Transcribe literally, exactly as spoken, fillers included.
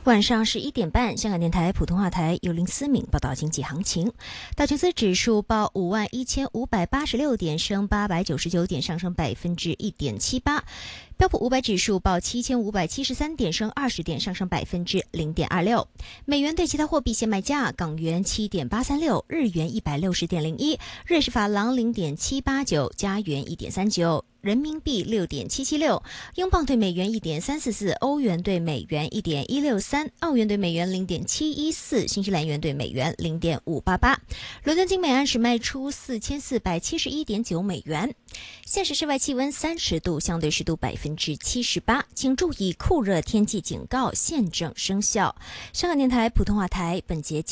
晚上十一点半，香港电台普通话台由林思敏报道经济行情。道琼斯指数报五万一千五百八十六点，升八百九十九点，上升百分之一点七八。标普五百指数报七千五百七十三点，升二十点，上升百分之零点二六。美元对其他货币现卖价：港元七点八三六，日元一百六十点零一，瑞士法郎零点七八九，加元一点三九。人民币六点七七六，英镑对美元一点三四四，欧元对美元一点一六三，澳元对美元零点七一四，新西兰元对美元零点五八八。伦敦金每安士卖出四千四百七十一点九美元。现时室外气温三十度，相对湿度百分之七十八，请注意酷热天气警告现正生效。香港电台普通话台本节